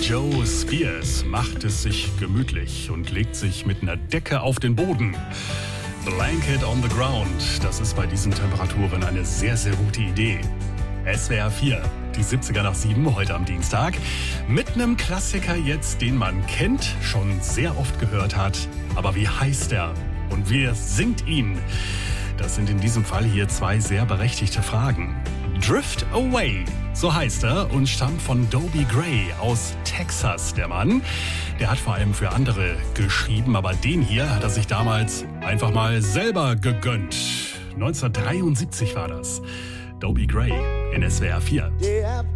Joe Spears macht es sich gemütlich und legt sich mit einer Decke auf den Boden. Blanket on the ground, das ist bei diesen Temperaturen eine sehr, sehr gute Idee. SWR 4, die 70er nach 7, heute am Dienstag. Mit einem Klassiker jetzt, den man kennt, schon sehr oft gehört hat. Aber wie heißt er? Und wer singt ihn? Das sind in diesem Fall hier zwei sehr berechtigte Fragen. Drift Away, so heißt er und stammt von Dobie Gray aus Texas, der Mann. Der hat vor allem für andere geschrieben, aber den hier hat er sich damals einfach mal selber gegönnt. 1973 war das. Dobie Gray in SWR 4.